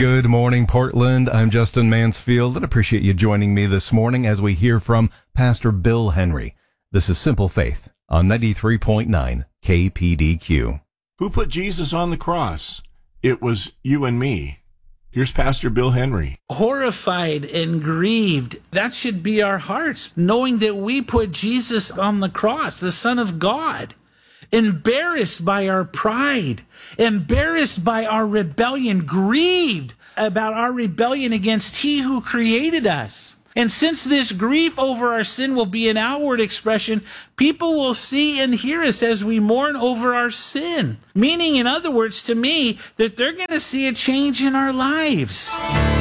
Good morning, Portland. I'm Justin Mansfield, and appreciate you joining me this morning as we hear from Pastor Bill Henry. This is Simple Faith on 93.9 KPDQ. Who put Jesus on the cross? It was you and me. Here's Pastor Bill Henry. Horrified and grieved. That should be our hearts, knowing that we put Jesus on the cross, the Son of God. Embarrassed by our pride, embarrassed by our rebellion, grieved about our rebellion against He who created us. And since this grief over our sin will be an outward expression, people will see and hear us as we mourn over our sin. Meaning, in other words, to me, that they're going to see a change in our lives.